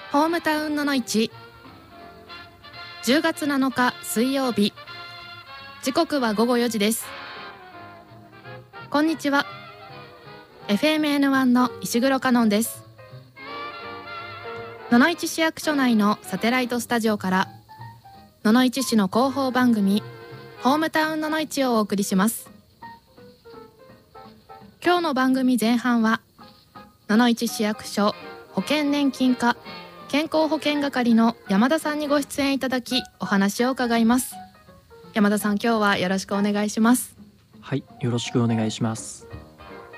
ホームタウンのの市10月7日水曜日、時刻は午後4時です。こんにちは。 FMN1 の石黒香音です。野々市市役所内のサテライトスタジオから野々市市の広報番組ホームタウンのの市をお送りします。今日の番組前半は野々市市役所保険年金課健康保険係の山田さんにご出演いただきお話を伺います。山田さん、今日はよろしくお願いします。 はい、よろしくお願いします。